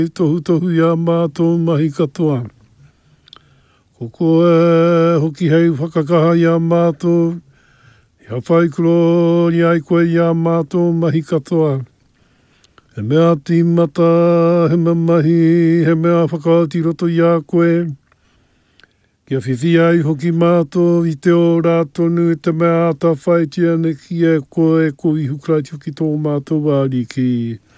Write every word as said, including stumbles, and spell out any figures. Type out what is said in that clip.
Tohu tohu ia mātou mahi katoa. Ko koe hoki hei whakakaha ia mātou. Ia whaikuro ni ai koe ia mātou mahi katoa. He mea tīmata, he mea mahi, he mea whakaoti roto ia koe. Kia whiwhi ai hoki mātou i te o rātonu e te mea ata whaitia ne kia koe ko i hukraiti hoki tō mātou wāri ki.